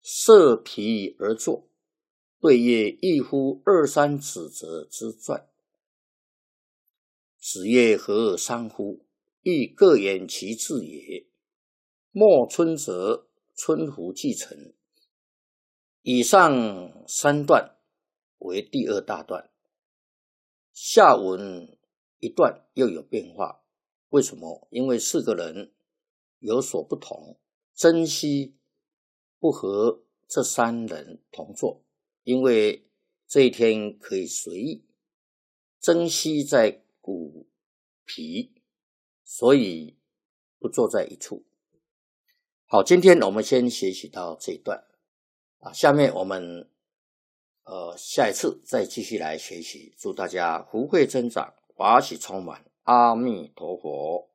设皮而作，对曰：亦乎二三指责之传。子曰：何而伤乎？亦各言其志也。莫春则春服既成。以上三段为第二大段，下文一段又有变化。为什么？因为四个人有所不同，珍惜不和这三人同坐，因为这一天可以随意。珍惜在骨皮，所以不坐在一处。好，今天我们先学习到这一段下面我们下一次再继续来学习。祝大家福慧增长，法喜充满。阿弥陀佛。